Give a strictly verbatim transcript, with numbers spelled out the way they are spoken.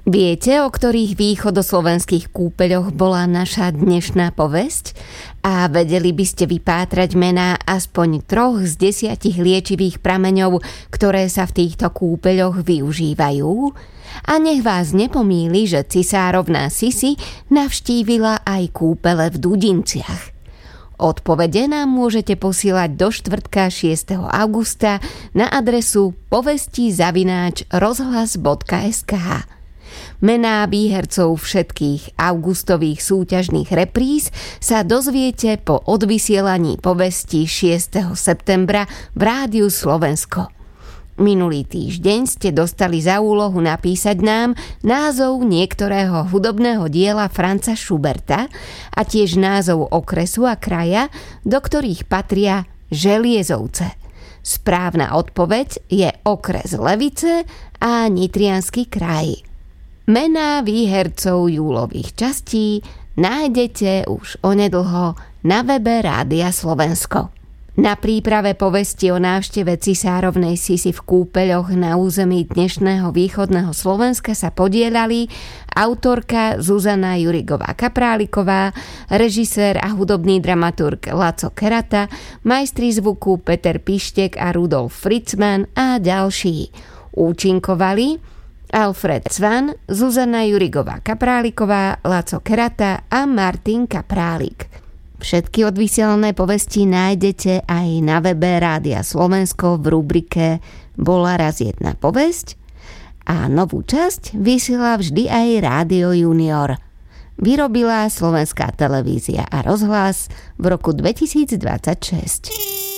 Viete, o ktorých východoslovenských kúpeľoch bola naša dnešná povesť? A vedeli by ste vypátrať mená aspoň troch z desiatich liečivých prameňov, ktoré sa v týchto kúpeľoch využívajú? A nech vás nepomýli, že cisárovná Sisi navštívila aj kúpele v Dudinciach. Odpovede nám môžete posielať do štvrtka šiesteho augusta na adresu povesti zavináč rozhlas bodka es ká. Mená výhercov všetkých augustových súťažných repríz sa dozviete po odvysielaní povesti šiesteho septembra v Rádiu Slovensko. Minulý týždeň ste dostali za úlohu napísať nám názov niektorého hudobného diela Franza Schuberta a tiež názov okresu a kraja, do ktorých patria Želiezovce. Správna odpoveď je okres Levice a Nitriansky kraj. Mená výhercov júlových častí nájdete už onedlho na webe Rádia Slovensko. Na príprave povesti o návšteve cisárovnej Sisi v kúpeľoch na území dnešného východného Slovenska sa podieľali autorka Zuzana Jurigová-Kapráliková, režisér a hudobný dramaturg Laco Kerata, majstri zvuku Peter Pištek a Rudolf Fritzman a ďalší. Účinkovali Alfred Cvan, Zuzana Jurigová-Kapráliková, Laco Kerata a Martin Kaprálik. Všetky odvysielané povesti nájdete aj na webe Rádia Slovensko v rubrike Bola raz jedna povesť a novú časť vysiela vždy aj Rádio Junior. Vyrobila Slovenská televízia a rozhlas v roku dvetisícdvadsaťšesť.